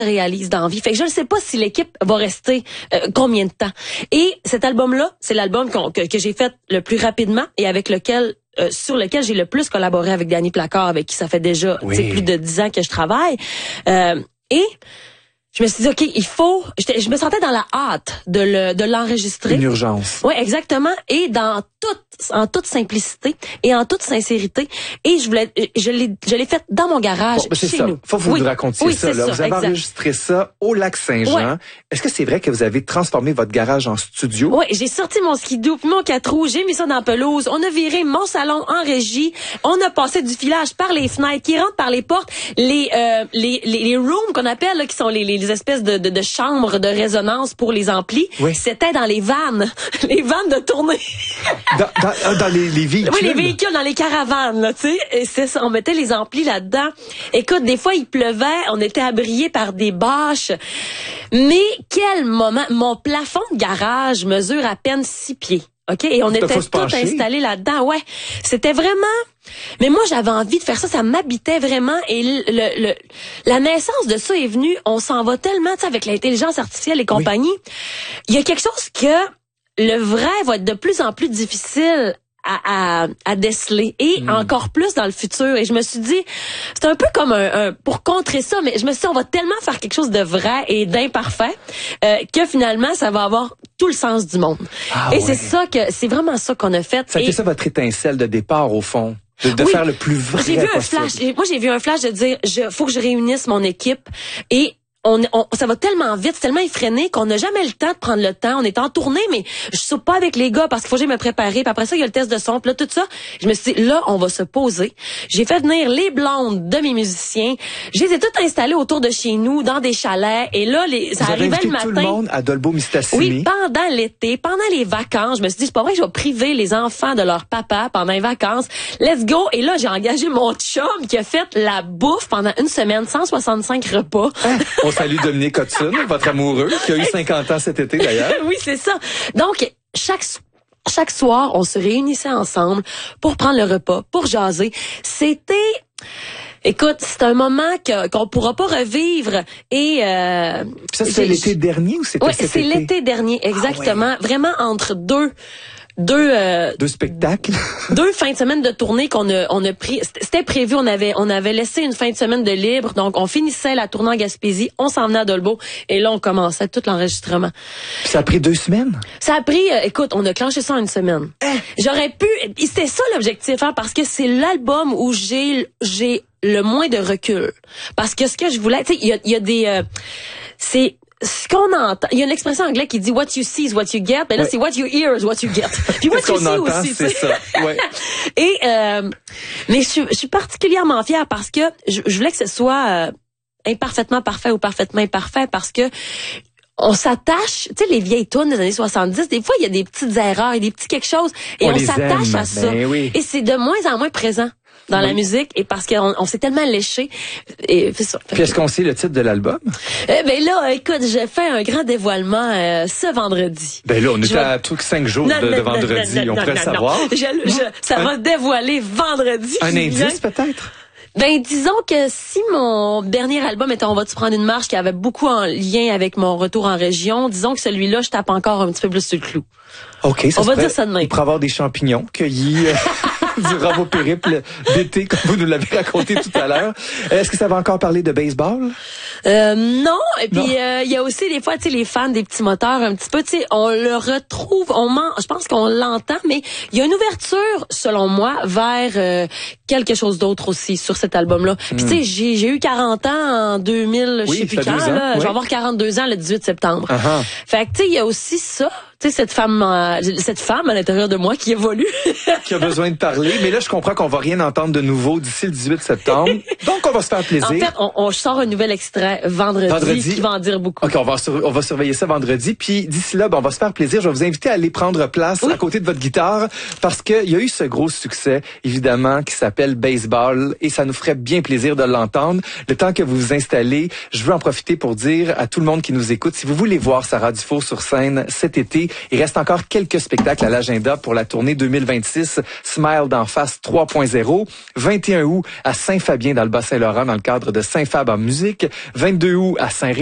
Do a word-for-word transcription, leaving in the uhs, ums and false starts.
réalise dans la vie. Fait que je ne sais pas si l'équipe va rester euh, combien de temps. Et cet album-là, c'est l'album qu'on, que, que j'ai fait le plus rapidement et avec lequel euh, sur lequel j'ai le plus collaboré avec Danny Placard, avec qui ça fait déjà oui. plus de dix ans que je travaille. Euh, et je me suis dit, OK, il faut... Je me sentais dans la hâte de, le, de l'enregistrer. Une urgence. Oui, exactement. Et dans toute, en toute simplicité et en toute sincérité. Et je voulais, je l'ai, je l'ai fait dans mon garage, bon, ben c'est chez ça. nous. Faut que vous oui. nous racontiez oui, ça. Là. ça. Vous avez exact. enregistré ça au Lac-Saint-Jean. Ouais. Est-ce que c'est vrai que vous avez transformé votre garage en studio? Oui, j'ai sorti mon skidoo puis mon quatre roues, j'ai mis ça dans la pelouse. On a viré mon salon en régie. On a passé du filage par les fenêtres qui rentrent par les portes. Les, euh, les, les, les rooms qu'on appelle, là, qui sont les, les espèces de, de, de chambres de résonance pour les amplis, oui. c'était dans les vannes. Les vannes de tournée. dans, dans, dans les, les véhicules? Oui, les véhicules, dans les caravanes, là, tu sais. Et c'est ça, on mettait les amplis là-dedans. Écoute, des fois, il pleuvait, on était abriés par des bâches. Mais quel moment! Mon plafond de garage mesure à peine six pieds. OK? Et on était tous installés là-dedans. Ouais. C'était vraiment... Mais moi, j'avais envie de faire ça. Ça m'habitait vraiment. Et le, le, le la naissance de ça est venue. On s'en va tellement, tu sais, avec l'intelligence artificielle et compagnie. Oui. Il y a quelque chose que le vrai va être de plus en plus difficile à, à, à déceler et mmh. encore plus dans le futur. Et je me suis dit, c'est un peu comme un, un pour contrer ça, mais je me suis dit, on va tellement faire quelque chose de vrai et d'imparfait euh, que finalement, ça va avoir tout le sens du monde. Ah, et ouais. c'est ça que, c'est vraiment ça qu'on a fait. Ça a été ça votre étincelle de départ, au fond? De, de oui. faire le plus vrai J'ai vu un possible. flash. Moi, j'ai vu un flash de dire, je, faut que je réunisse mon équipe et On, on, ça va tellement vite, c'est tellement effréné qu'on n'a jamais le temps de prendre le temps. On est en tournée, mais je soupe pas avec les gars parce qu'il faut que j'aille me préparer. Puis après ça, il y a le test de son. Puis là, tout ça, je me suis dit, là, on va se poser. J'ai fait venir les blondes de mes musiciens. Je les ai toutes installées autour de chez nous, dans des chalets. Et là, les, ça Vous arrivait avez le matin. Tout le monde à Dolbeau-Mistassini. Oui, pendant l'été, pendant les vacances. Je me suis dit, c'est pas vrai que je vais priver les enfants de leur papa pendant les vacances. Let's go. Et là, j'ai engagé mon chum qui a fait la bouffe pendant une semaine, cent soixante-cinq repas. Hein? On salue Dominique Hudson, votre amoureux, qui a eu cinquante ans cet été d'ailleurs. Oui, c'est ça. Donc, chaque chaque soir, on se réunissait ensemble pour prendre le repas, pour jaser. C'était... Écoute, c'est un moment que, qu'on pourra pas revivre. Et euh, ça, c'était l'été dernier ou c'était ouais, cet c'est été? l'été dernier, exactement. Ah ouais. Vraiment entre deux... Deux, euh, deux spectacles. Deux fins de semaine de tournée qu'on a, on a pris. C'était prévu, on avait, on avait laissé une fin de semaine de libre. Donc, on finissait la tournée en Gaspésie, on s'en venait à Dolbeau. Et là, on commençait tout l'enregistrement. Puis ça a pris deux semaines? Ça a pris, euh, écoute, on a clenché ça en une semaine. Hein? J'aurais pu, c'était ça l'objectif, hein, parce que c'est l'album où j'ai, j'ai le moins de recul. Parce que ce que je voulais, tu sais, il y a, il y a des, euh, c'est, ce qu'on entend, il y a une expression anglaise qui dit what you see is what you get, mais là ouais. c'est what you hear is what you get. Puis what you see entend, aussi, c'est ça. Ouais. Et euh, mais je, je suis particulièrement fière parce que je, je voulais que ce soit euh, imparfaitement parfait ou parfaitement imparfait parce que on s'attache, tu sais, les vieilles tunes des années soixante-dix, des fois il y a des petites erreurs, il y a des petits quelque chose et on, on s'attache aime. à ça. Ben oui. Et c'est de moins en moins présent dans oui. la musique et parce qu'on on s'est tellement léché. Et c'est ça. Puis est-ce qu'on sait le titre de l'album? Eh ben là, écoute, j'ai fait un grand dévoilement euh, ce vendredi. Ben là, on était vais... à tout cinq jours non, de, non, de vendredi, non, non, on pourrait non, le savoir. Je, je, ça un... va dévoiler vendredi. Un indice peut-être? Ben disons que si mon dernier album était On va-tu prendre une marche qui avait beaucoup en lien avec mon retour en région, disons que celui-là, je tape encore un petit peu plus sur le clou. OK, ça on va pourrait, dire ça de même. Il pourrait avoir des champignons cueillis euh, durant vos périples d'été, comme vous nous l'avez raconté tout à l'heure. Est-ce que ça va encore parler de baseball? Euh, non. Et puis il euh, y a aussi des fois, tu sais, les fans des petits moteurs, un petit peu, tu sais, on le retrouve, on ment, je pense qu'on l'entend, mais il y a une ouverture, selon moi, vers euh, quelque chose d'autre aussi sur cet album-là. Hmm. Puis tu sais, j'ai, j'ai eu quarante ans en deux mille, oui, je sais plus quand, là. Oui. Je vais avoir quarante-deux ans le dix-huit septembre. Uh-huh. Fait que tu sais, il y a aussi ça. Tu sais, cette femme, euh, cette femme à l'intérieur de moi qui évolue. Qui a besoin de parler. Mais là, je comprends qu'on va rien entendre de nouveau d'ici le dix-huit septembre. Donc, on va se faire plaisir. En fait, on, on sort un nouvel extrait vendredi, vendredi qui va en dire beaucoup. OK, on va, sur, on va surveiller ça vendredi. Puis d'ici là, ben, on va se faire plaisir. Je vais vous inviter à aller prendre place oui. à côté de votre guitare parce qu'il y a eu ce gros succès, évidemment, qui s'appelle Baseball. Et ça nous ferait bien plaisir de l'entendre. Le temps que vous vous installez, je veux en profiter pour dire à tout le monde qui nous écoute, si vous voulez voir Sarah Dufault sur scène cet été, il reste encore quelques spectacles à l'agenda pour la tournée deux mille vingt-six Smile d'en face trois point zéro. vingt et un août à Saint-Fabien dans le Bas-Saint-Laurent dans le cadre de Saint-Fab en musique. vingt-deux août à Saint